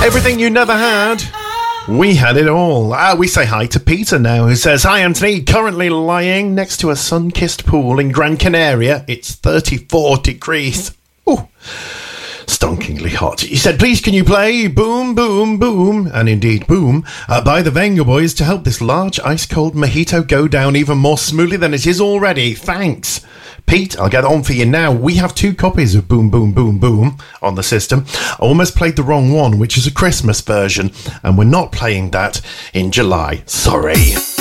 Everything you never had. We had it all. We say hi to Peter now, who says, "Hi Anthony, currently lying next to a sun-kissed pool in Gran Canaria. It's 34 degrees. Ooh, stonkingly hot." He said, "Please can you play Boom Boom Boom," and indeed Boom, by the Venga Boys to help this large ice-cold mojito go down even more smoothly than it is already. Thanks. Pete, I'll get on for you now. We have 2 copies of Boom Boom Boom Boom on the system. I almost played the wrong one, which is a Christmas version, and we're not playing that in July. Sorry.